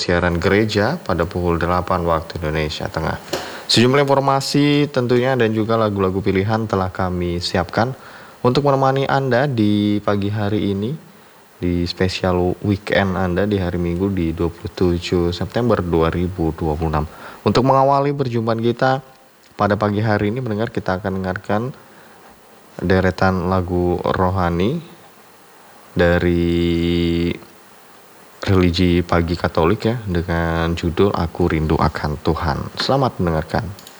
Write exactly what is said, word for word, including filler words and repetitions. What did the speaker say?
siaran gereja pada pukul delapan waktu Indonesia Tengah. Sejumlah informasi tentunya dan juga lagu-lagu pilihan telah kami siapkan untuk menemani Anda di pagi hari ini, di spesial weekend Anda di hari Minggu di dua puluh tujuh September dua ribu dua puluh enam. Untuk mengawali perjumpaan kita pada pagi hari ini, mendengar kita akan dengarkan deretan lagu rohani dari religi pagi Katolik ya, dengan judul Aku Rindu Akan Tuhan. Selamat mendengarkan.